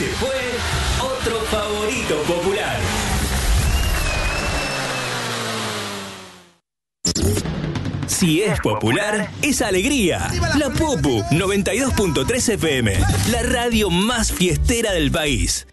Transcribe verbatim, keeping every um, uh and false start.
se fue otro favorito popular. Si es popular, es alegría. La Popu noventa y dos punto tres F M, la radio más fiestera del país.